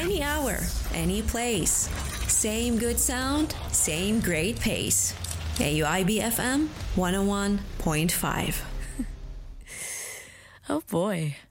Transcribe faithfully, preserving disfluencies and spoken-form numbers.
Any hour, any place. Same good sound, same great pace. A U I B F M one oh one point five. Oh boy.